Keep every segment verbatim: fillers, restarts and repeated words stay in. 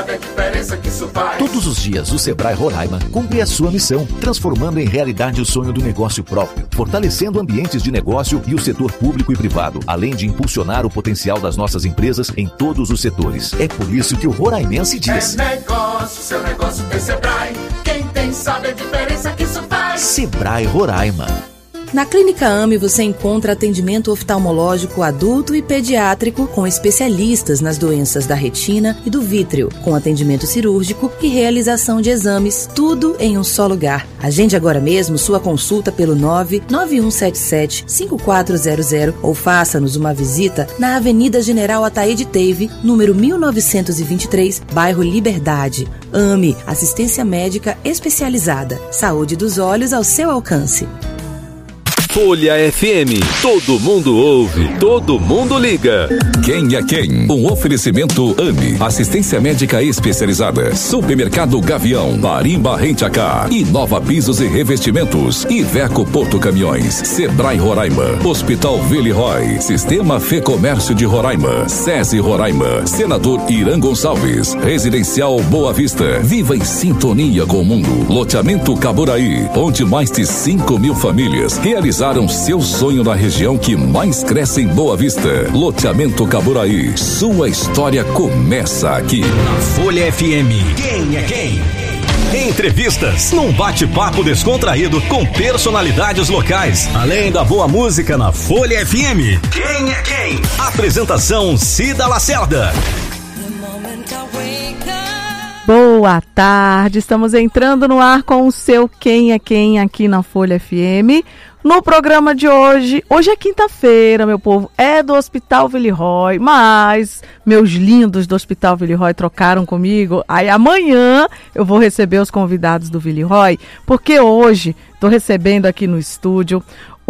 sabe a diferença que isso faz. Todos os dias, o Sebrae Roraima cumpre a sua missão, transformando em realidade o sonho do negócio próprio, fortalecendo ambientes de negócio e o setor público e privado, além de impulsionar o potencial das nossas empresas em todos os setores. É por isso que o roraimense diz: é negócio, seu negócio tem Sebrae. Quem tem sabe a diferença que isso faz. Sebrae Roraima. Na Clínica A M E você encontra atendimento oftalmológico adulto e pediátrico com especialistas nas doenças da retina e do vítreo, com atendimento cirúrgico e realização de exames, tudo em um só lugar. Agende agora mesmo sua consulta pelo nove nove um sete sete cinco quatro zero zero ou faça-nos uma visita na Avenida General Ataíde Teve, número mil novecentos e vinte e três, bairro Liberdade. A M E, assistência médica especializada. Saúde dos olhos ao seu alcance. Folha F M. Todo mundo ouve, todo mundo liga. Quem é quem? Um oferecimento A M E, assistência médica especializada. Supermercado Gavião, Marimba Rent-A-Car, Inova Pisos e Revestimentos, Iveco Porto Caminhões, Sebrae Roraima, Hospital Villeroy, Sistema Fê Comércio de Roraima, SESI Roraima, Senador Irã Gonçalves, Residencial Boa Vista, viva em sintonia com o mundo. Loteamento Caburaí, onde mais de cinco mil famílias realizaram seu sonho na região que mais cresce em Boa Vista. Loteamento Caburaí. Sua história começa aqui. Na Folha F M. Quem é quem? Entrevistas num bate-papo descontraído com personalidades locais. Além da boa música na Folha F M. Quem é quem? Apresentação Cida Lacerda. Boa tarde, estamos entrando no ar com o seu Quem é Quem aqui na Folha F M. No programa de hoje, hoje é quinta-feira, meu povo, é do Hospital Villeroy, mas meus lindos do Hospital Villeroy trocaram comigo, aí amanhã eu vou receber os convidados do Villeroy, porque hoje estou recebendo aqui no estúdio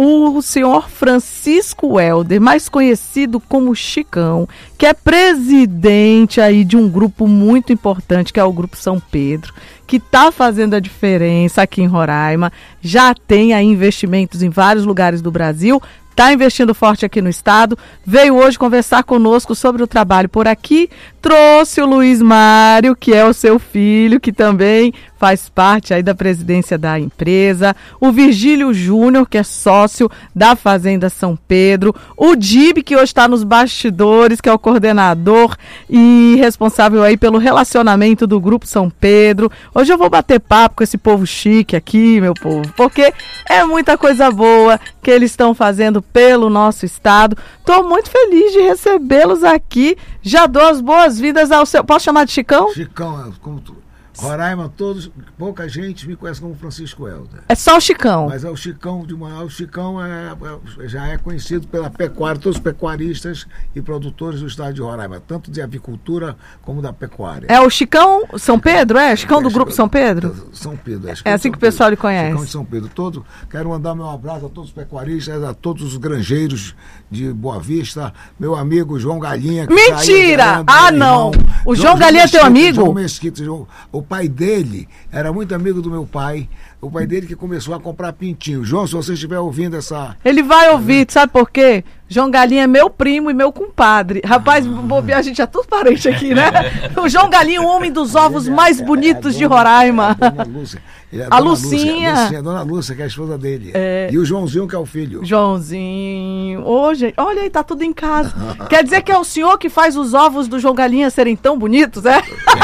o senhor Francisco Helder, mais conhecido como Chicão, que é presidente aí de um grupo muito importante, que é o Grupo São Pedro, que está fazendo a diferença aqui em Roraima, já tem aí investimentos em vários lugares do Brasil, está investindo forte aqui no estado, veio hoje conversar conosco sobre o trabalho por aqui, trouxe o Luiz Mário, que é o seu filho, que também faz parte aí da presidência da empresa, o Virgílio Júnior, que é sócio da Fazenda São Pedro, o Dib, que hoje está nos bastidores, que é o coordenador e responsável aí pelo relacionamento do Grupo São Pedro. Hoje eu vou bater papo com esse povo chique aqui, meu povo, porque é muita coisa boa que eles estão fazendo pelo nosso estado. Estou muito feliz de recebê-los aqui. Já dou as boas-vindas ao seu... Posso chamar de Chicão? Chicão, como tu... Roraima, todos, pouca gente me conhece como Francisco Helder. É só o Chicão. Mas é o Chicão de uma, o Chicão é, é, já é conhecido pela pecuária, todos os pecuaristas e produtores do estado de Roraima, tanto de avicultura como da pecuária. É o Chicão São Pedro, é? Chicão do Grupo São Pedro? São Pedro. É, é assim que o pessoal lhe conhece. Chicão de São Pedro. Todo, quero mandar meu abraço a todos os pecuaristas, a todos os granjeiros de Boa Vista, meu amigo João Galinha. Que Mentira! Ah, não! Irmão. O João, João Galinha Mesquita, é teu amigo? João Mesquita, João, o pai dele era muito amigo do meu pai. O pai dele que começou a comprar pintinho. João, se você estiver ouvindo essa... Ele vai ouvir, sabe por quê? João Galinha é meu primo e meu compadre. Rapaz, ah. a gente é tudo parente aqui, né? O João Galinha, o homem dos ovos mais bonitos de Roraima. A dona Lúcia. A Lucinha. Lucinha. A dona Lúcia, que é a esposa dele. É. E o Joãozinho, que é o filho. Joãozinho. Ô, gente, olha aí, tá tudo em casa. Quer dizer que é o senhor que faz os ovos do João Galinha serem tão bonitos, é?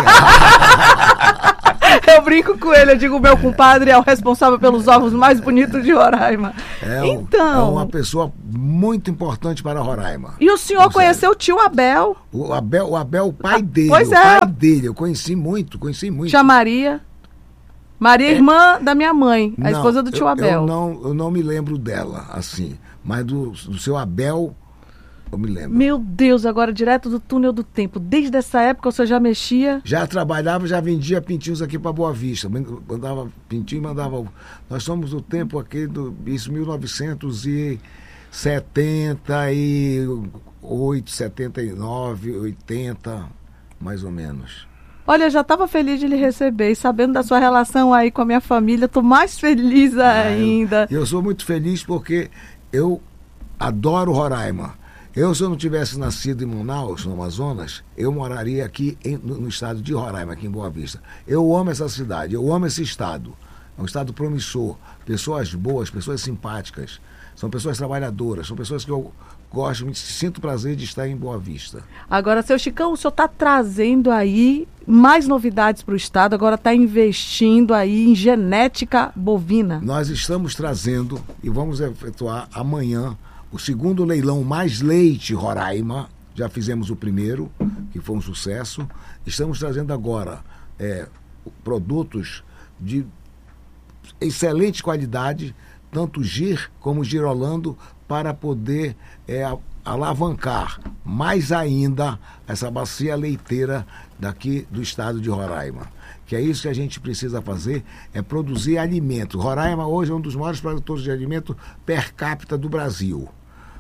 Eu brinco com ele, eu digo, meu compadre é o responsável pelos ovos mais bonitos de Roraima. É, um, então, é uma pessoa muito importante para Roraima. E o senhor conheceu o tio Abel? O Abel, o Abel, o pai dele. Pois o é. pai dele, eu conheci muito, conheci muito. Tia Maria. Maria, é irmã da minha mãe, a não, esposa do tio eu, Abel. Eu não, eu não me lembro dela, assim, mas do, do seu Abel... Eu me lembro. Meu Deus, agora direto do túnel do tempo. Desde essa época o senhor já mexia? Já trabalhava, já vendia pintinhos aqui para Boa Vista. Mandava pintinho e mandava... Nós somos do tempo aqui, do, isso mil novecentos e setenta e oito, setenta e nove, oitenta, mais ou menos. Olha, eu já estava feliz de lhe receber. E sabendo da sua relação aí com a minha família, estou mais feliz ainda. Ah, eu, eu sou muito feliz porque eu adoro Roraima. Eu, se eu não tivesse nascido em Manaus, no Amazonas, eu moraria aqui em, no, no estado de Roraima, aqui em Boa Vista. Eu amo essa cidade, eu amo esse estado. É um estado promissor, pessoas boas, pessoas simpáticas, são pessoas trabalhadoras, são pessoas que eu gosto, me sinto prazer de estar em Boa Vista. Agora, seu Chicão, o senhor está trazendo aí mais novidades para o estado, agora está investindo aí em genética bovina. Nós estamos trazendo e vamos efetuar amanhã o segundo leilão Mais Leite Roraima. Já fizemos o primeiro, que foi um sucesso. Estamos trazendo agora é, produtos de excelente qualidade, tanto Gir como Girolando, para poder é, alavancar mais ainda essa bacia leiteira daqui do estado de Roraima. Que é isso que a gente precisa fazer, é produzir alimento. Roraima hoje é um dos maiores produtores de alimento per capita do Brasil.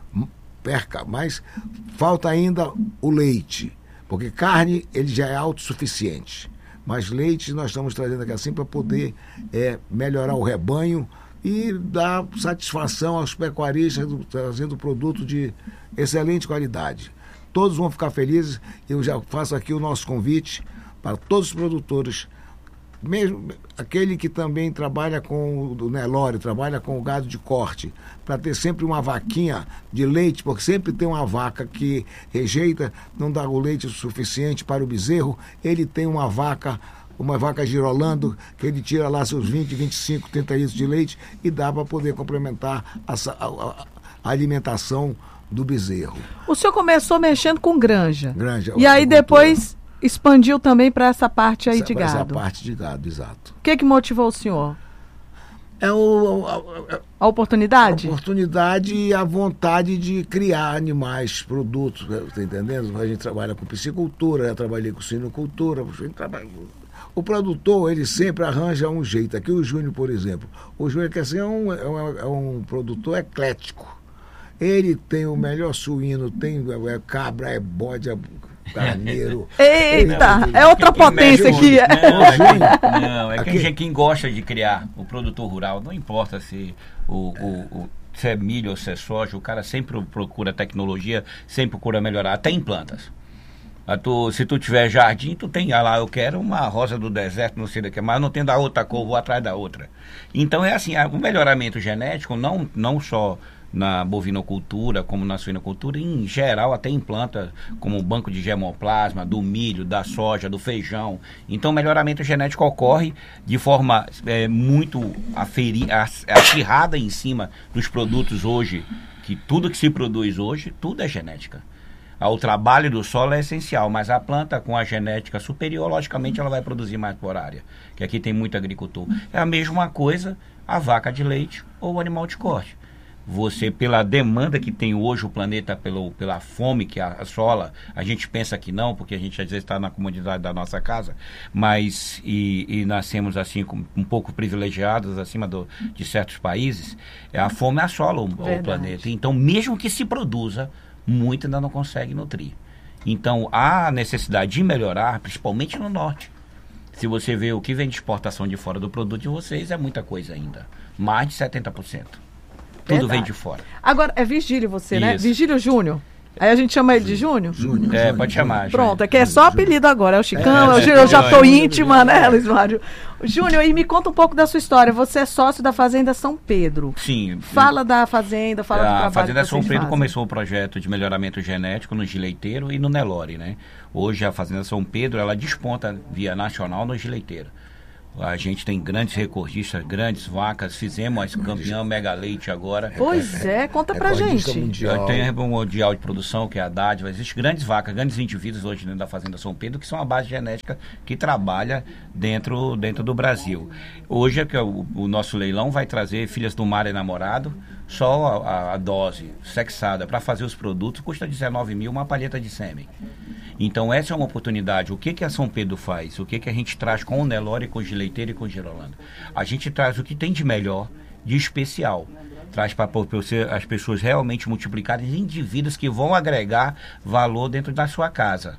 Per, mas falta ainda o leite, porque carne ele já é autossuficiente. Mas leite nós estamos trazendo aqui assim para poder é, melhorar o rebanho e dar satisfação aos pecuaristas, trazendo produto de excelente qualidade. Todos vão ficar felizes. Eu já faço aqui o nosso convite para todos os produtores, mesmo aquele que também trabalha com o Nelore, trabalha com o gado de corte, para ter sempre uma vaquinha de leite, porque sempre tem uma vaca que rejeita, não dá o leite suficiente para o bezerro. Ele tem uma vaca, uma vaca Girolando, que ele tira lá seus vinte, vinte e cinco, trinta litros de leite e dá para poder complementar a, a, a alimentação do bezerro. O senhor começou mexendo com granja. Granja. E aí depois expandiu também para essa parte aí essa, de gado. Essa parte de gado, exato. O que que motivou o senhor? É o, a, a oportunidade? A oportunidade e a vontade de criar animais, produtos, tá entendendo? A gente trabalha com piscicultura, eu trabalhei com suinocultura, a gente trabalha... O produtor, ele sempre arranja um jeito. Aqui o Júnior, por exemplo. O Júnior quer ser um, é um, é um produtor eclético. Ele tem o melhor suíno, tem é cabra, é bode, é carneiro. Eita, é outra potência aqui. Não, é quem, não, é quem, quem gosta de criar, o produtor rural. Não importa se o, o, o, se é milho ou se é soja, o cara sempre procura tecnologia, sempre procura melhorar, até em plantas. Tu, se tu tiver jardim, tu tem, ah lá, eu quero uma rosa do deserto, não sei do que, mas não tem da outra cor, vou atrás da outra. Então é assim, o melhoramento genético, não, não só na bovinocultura, como na suinocultura, em geral, até em plantas, como o banco de germoplasma, do milho, da soja, do feijão. Então o melhoramento genético ocorre de forma é, muito aferi, acirrada em cima dos produtos hoje, que tudo que se produz hoje, tudo é genética. O trabalho do solo é essencial, mas a planta com a genética superior, logicamente, ela vai produzir mais por área, que aqui tem muito agricultor. É a mesma coisa a vaca de leite ou o animal de corte. Você, pela demanda que tem hoje o planeta, pelo, pela fome que assola, a gente pensa que não, porque a gente às vezes está na comunidade da nossa casa, mas e, e nascemos assim um pouco privilegiados acima do, de certos países, a fome assola o, o planeta. Então, mesmo que se produza, muito ainda não consegue nutrir. Então, há necessidade de melhorar, principalmente no norte. Se você vê o que vem de exportação de fora do produto de vocês, é muita coisa ainda. Mais de setenta por cento. Tudo Verdade. Vem de fora. Agora, é Vigílio você, Isso. né? Vigílio Júnior. Aí a gente chama ele de Júnior? Júnior. É, pode chamar. Pronto, é que é só apelido agora. É o Chicão, é, é o Júnior. Eu já tô íntima, né, Luiz Mário? Júnior, e me conta um pouco da sua história. Você é sócio da Fazenda São Pedro. Sim. Fala da Fazenda, fala do trabalho. A Fazenda São Pedro fazem. Começou o projeto de melhoramento genético no gileiteiro e no Nelore, né? Hoje a Fazenda São Pedro, ela desponta via nacional no gileiteiro. A gente tem grandes recordistas, grandes vacas, fizemos esse campeão Mega Leite agora. Pois é, conta pra gente. Mundial. Tem um mundial de produção, que é a Dádiva. Existem grandes vacas, grandes indivíduos hoje dentro da Fazenda São Pedro, que são a base genética que trabalha dentro, dentro do Brasil. Hoje, que é o, o nosso leilão vai trazer Filhas do Mar e Namorado, só a, a dose sexada para fazer os produtos custa dezenove mil, uma palheta de sêmen. Então essa é uma oportunidade. O que, que a São Pedro faz? O que, que a gente traz com o Nelore, com o gileiteiro e com o Girolando? A gente traz o que tem de melhor, de especial. Traz para as pessoas realmente multiplicarem indivíduos que vão agregar valor dentro da sua casa.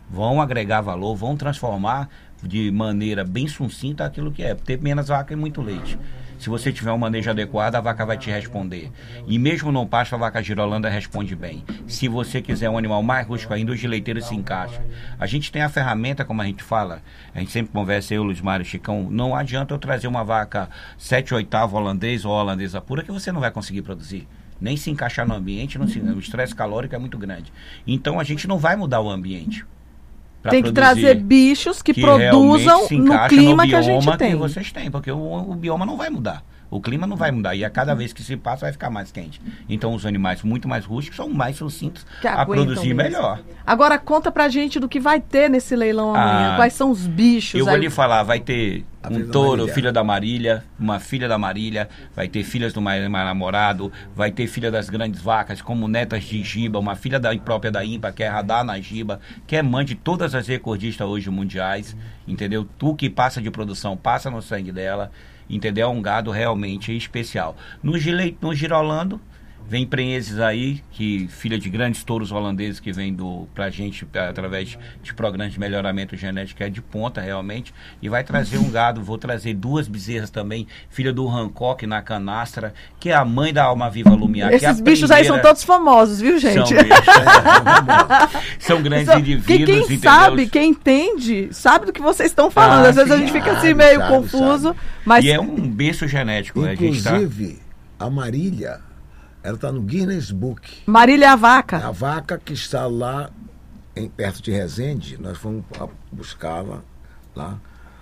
vão agregar valor, vão transformar de maneira bem sucinta aquilo que é. Ter menos vaca e muito leite. Se você tiver um manejo adequado, a vaca vai te responder. E mesmo no pasto, a vaca girolanda responde bem. Se você quiser um animal mais rústico ainda, o gileiteiro se encaixa. A gente tem a ferramenta, como a gente fala, a gente sempre conversa, eu, Luiz Mário, Chicão, não adianta eu trazer uma vaca sete oitavo holandês ou holandesa pura que você não vai conseguir produzir. Nem se encaixar no ambiente, não se, o estresse calórico é muito grande. Então a gente não vai mudar o ambiente. Tem que trazer bichos que, que produzam no clima no que a gente tem. Que vocês têm, porque o, o bioma não vai mudar. O clima não vai mudar. E a cada vez que se passa vai ficar mais quente. Então os animais muito mais rústicos são mais sucintos a produzir mesmo. melhor. Agora conta pra gente do que vai ter nesse leilão amanhã. Ah, Quais são os bichos? Eu aí? vou lhe falar, vai ter um touro, filha da Marília, uma filha da Marília, vai ter filhas do meu namorado, vai ter filha das grandes vacas, como netas de Giba, uma filha da própria da Impa, que é Radar na Giba, que é mãe de todas as recordistas hoje mundiais, entendeu? Tu que passa de produção, passa no sangue dela, entendeu? É um gado realmente especial. No, gile, no Girolando, vem prenheses aí, que filha de grandes touros holandeses que vem do, pra gente através de programas de melhoramento genético, que é de ponta realmente, e vai trazer um gado, vou trazer duas bezerras também, filha do Hancock na canastra, que é a mãe da Alma Viva Lumiar. Esses que é a bichos primeira... aí são todos famosos, viu, gente? São, bichos, são grandes são, indivíduos, quem entendeu? sabe, quem entende, sabe do que vocês estão falando. Ah, Às vezes a gente fica assim meio sabe, confuso. Sabe. Mas... E é um berço genético. Inclusive, a, gente tá... a Marília, ela está no Guinness Book. Marília é a vaca? A vaca que está lá, em, perto de Resende, nós fomos buscá-la lá,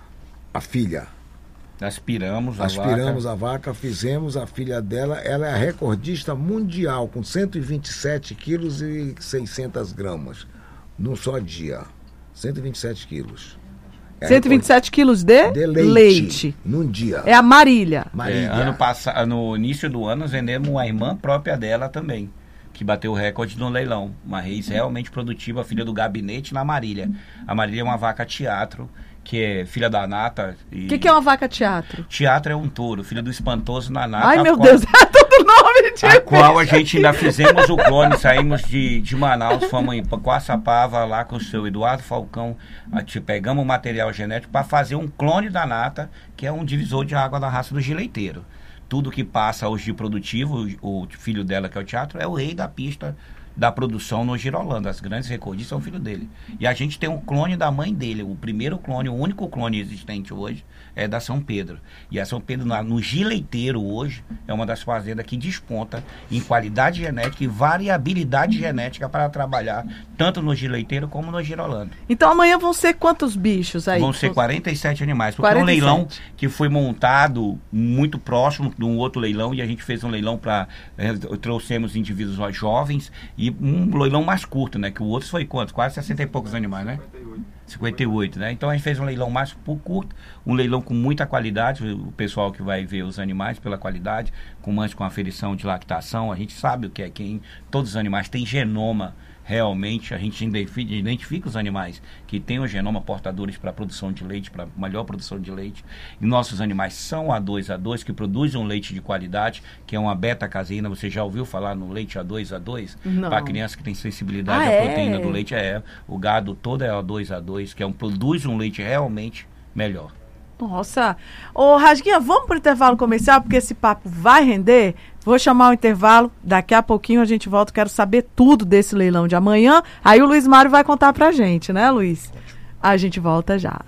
a filha. Aspiramos a Aspiramos vaca. a vaca, fizemos a filha dela, ela é a recordista mundial, com cento e vinte e sete quilos e seiscentas gramas, num só dia. cento e vinte e sete quilos. É cento e vinte e sete quilos de, de leite, leite. Num dia. É a Marília. Marília. É, ano passado, no início do ano, nós vendemos uma irmã própria dela também, que bateu o recorde no leilão. Uma reis realmente produtiva, filha do gabinete na Marília. A Marília é uma vaca teatro, que é filha da Nata. O que, que é uma vaca teatro? Teatro é um touro, filho do espantoso na Nata. Ai, meu qual, Deus, é todo nome de A qual a gente ainda fizemos o clone, saímos de, de Manaus, fomos em Coaçapava, lá com o seu Eduardo Falcão, a, te, pegamos o material genético para fazer um clone da Nata, que é um divisor de água da raça do gileiteiro. Tudo que passa hoje de produtivo, o, o filho dela, que é o teatro, é o rei da pista da produção no Girolanda. As grandes recordistas são o filho dele. E a gente tem um clone da mãe dele. O primeiro clone, o único clone existente hoje é da São Pedro. E a São Pedro, no gileiteiro hoje, é uma das fazendas que desponta em qualidade genética e variabilidade genética para trabalhar tanto no gileiteiro como no Girolanda. Então amanhã vão ser quantos bichos aí? Vão ser quarenta e sete animais. Porque quarenta e sete. É um leilão que foi montado muito próximo de um outro leilão, e a gente fez um leilão para... Eh, trouxemos indivíduos jovens, e um leilão mais curto, né? Que o outro foi quanto? Quase sessenta e poucos animais, né? cinquenta e oito. cinquenta e oito, né? Então a gente fez um leilão mais curto, um leilão com muita qualidade, o pessoal que vai ver os animais pela qualidade, com mães com aferição de lactação, a gente sabe o que é quem, todos os animais têm genoma. Realmente, a gente identifica os animais que têm o genoma portadores para a produção de leite, para melhor produção de leite. E nossos animais são A dois A dois, que produzem um leite de qualidade, que é uma beta-caseína. Você já ouviu falar no leite A dois A dois? Para criança que tem sensibilidade ah, à é? proteína do leite, é. O gado todo é A dois A dois, que é um, produz um leite realmente melhor. Nossa. Ô, Rasguinha, vamos para o intervalo comercial, porque esse papo vai render. Vou chamar o intervalo, daqui a pouquinho a gente volta, quero saber tudo desse leilão de amanhã. Aí o Luiz Mário vai contar pra gente, né, Luiz? A gente volta já.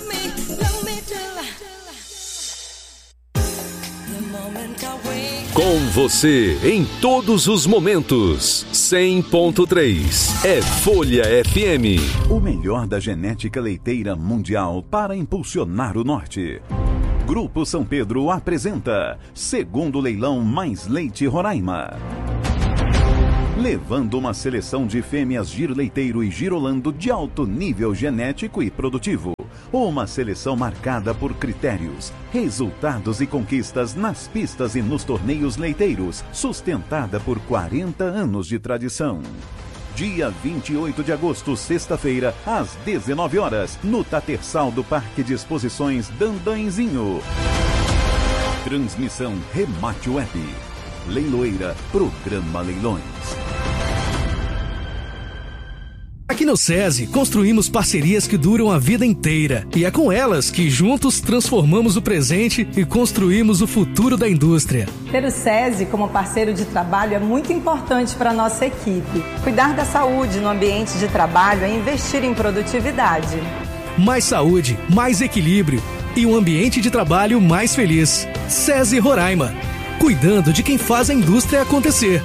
Com você em todos os momentos. cem ponto três é Folha F M. O melhor da genética leiteira mundial para impulsionar o norte. Grupo São Pedro apresenta Segundo Leilão Mais Leite Roraima. Levando uma seleção de fêmeas giro-leiteiro e girolando de alto nível genético e produtivo. Uma seleção marcada por critérios, resultados e conquistas nas pistas e nos torneios leiteiros, sustentada por quarenta anos de tradição. Dia vinte e oito de agosto, sexta-feira, às dezenove horas, no Tatersal do Parque de Exposições Dandanzinho. Transmissão Remate Web. Leiloeira, Programa Leilões. Aqui no SESI, construímos parcerias que duram a vida inteira. E é com elas que juntos transformamos o presente e construímos o futuro da indústria. Ter o SESI como parceiro de trabalho é muito importante para a nossa equipe. Cuidar da saúde no ambiente de trabalho é investir em produtividade. Mais saúde, mais equilíbrio e um ambiente de trabalho mais feliz. SESI Roraima, cuidando de quem faz a indústria acontecer.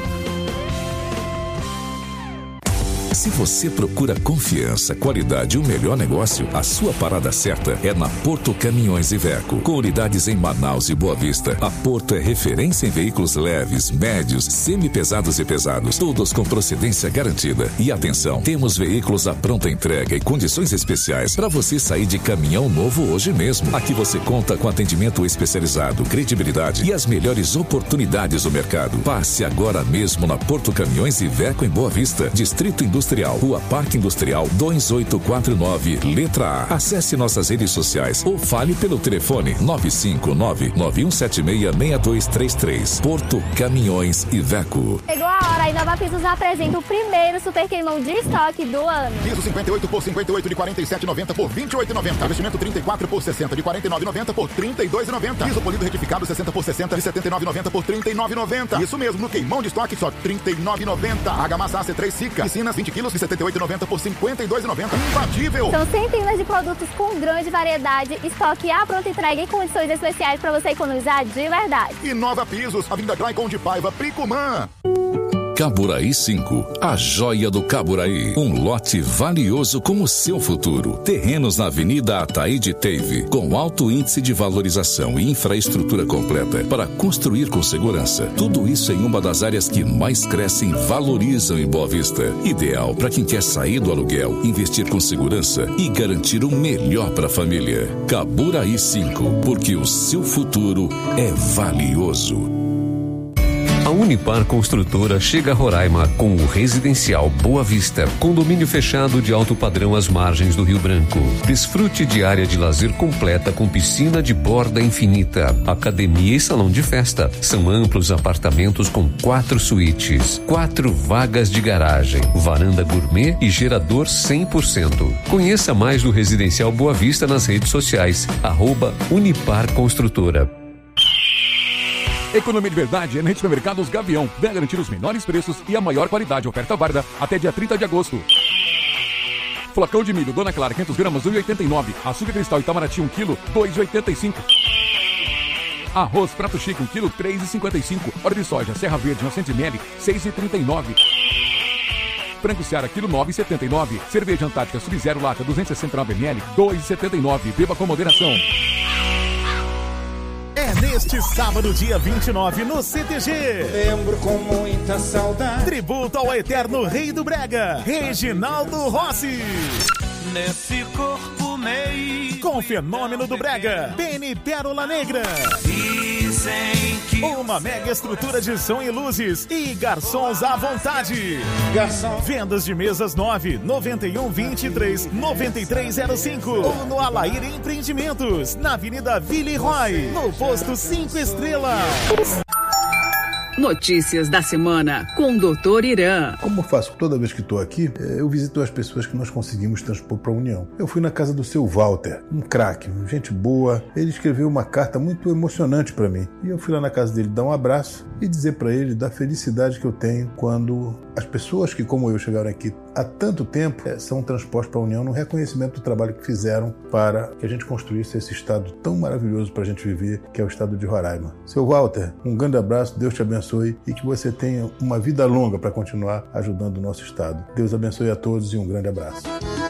Se você procura confiança, qualidade e o melhor negócio, a sua parada certa é na Porto Caminhões Iveco. Com unidades em Manaus e Boa Vista, a Porto é referência em veículos leves, médios, semi-pesados e pesados, todos com procedência garantida. E atenção, temos veículos à pronta entrega e condições especiais para você sair de caminhão novo hoje mesmo. Aqui você conta com atendimento especializado, credibilidade e as melhores oportunidades do mercado. Passe agora mesmo na Porto Caminhões Iveco em Boa Vista, Distrito Industrial. Rua Parque Industrial dois oito quatro nove, letra A. Acesse nossas redes sociais ou fale pelo telefone nove cinco nove, nove um sete seis, seis dois três três. Porto Caminhões Iveco. Chegou a hora, a Nova Pisos apresenta o primeiro super queimão de estoque do ano. Piso cinquenta e oito por cinquenta e oito de quarenta e sete reais e noventa centavos por vinte e oito reais e noventa centavos. Investimento trinta e quatro por sessenta de quarenta e nove reais e noventa centavos por trinta e dois reais e noventa centavos. Piso polido retificado sessenta por sessenta de setenta e nove reais e noventa centavos por trinta e nove reais e noventa centavos. Isso mesmo, no queimão de estoque só trinta e nove reais e noventa centavos. Argamassa A C três Sica, piscinas vinte quilos de setenta e oito reais e noventa centavos por cinquenta e dois reais e noventa centavos. Imbatível! São centenas de produtos com grande variedade, estoque à pronta entrega e condições especiais para você economizar de verdade. E Nova Pisos, Avenida Graicon de Paiva, Pricumã. Caburaí cinco, a joia do Caburaí. Um lote valioso como o seu futuro. Terrenos na Avenida Ataíde Teve, com alto índice de valorização e infraestrutura completa para construir com segurança. Tudo isso em uma das áreas que mais crescem e valorizam em Boa Vista. Ideal para quem quer sair do aluguel, investir com segurança e garantir o melhor para a família. Caburaí cinco, porque o seu futuro é valioso. A Unipar Construtora chega a Roraima com o Residencial Boa Vista, condomínio fechado de alto padrão às margens do Rio Branco. Desfrute de área de lazer completa com piscina de borda infinita, academia e salão de festa. São amplos apartamentos com quatro suítes, quatro vagas de garagem, varanda gourmet e gerador cem por cento. Conheça mais do Residencial Boa Vista nas redes sociais, arroba Unipar Construtora. Economia de verdade é na Rede Supermercados Gavião. Venha garantir os menores preços e a maior qualidade. Oferta válida até dia trinta de agosto. Flocão de milho Dona Clara quinhentas gramas, um real e oitenta e nove. Açúcar cristal Itamaraty um quilo, dois reais e oitenta e cinco. Arroz Prato Chico um quilo, três reais e cinquenta e cinco. Óleo de soja Serra Verde novecentos mililitros, seis reais e trinta e nove. Frango Seara quilo nove reais e setenta e nove. Cerveja Antártica Sub-Zero lata duzentos e sessenta e nove mililitros, dois reais e setenta e nove. Beba com moderação. É neste sábado, dia vinte e nove, no C T G. Lembro com muita saudade. Tributo ao eterno rei do brega, Reginaldo Rossi. Nesse corpo meio. Com o fenômeno do brega, Benny Pérola Negra. Dizem que uma mega estrutura de som e luzes e garçons à vontade. Garçom. Vendas de mesas nove, noventa e um, vinte e três, noventa e três zero cinco. Ou no Alair Empreendimentos, na Avenida Villeroy, no posto cinco estrelas. Notícias da semana com o doutor Irã. Como eu faço toda vez que estou aqui, eu visito as pessoas que nós conseguimos transpor para a União. Eu fui na casa do seu Walter, um craque, gente boa. Ele escreveu uma carta muito emocionante para mim. E eu fui lá na casa dele dar um abraço e dizer para ele da felicidade que eu tenho quando as pessoas que, como eu, chegaram aqui há tanto tempo, são transpostas para a União no reconhecimento do trabalho que fizeram para que a gente construísse esse estado tão maravilhoso para a gente viver, que é o estado de Roraima. Seu Walter, um grande abraço, Deus te abençoe e que você tenha uma vida longa para continuar ajudando o nosso estado. Deus abençoe a todos e um grande abraço.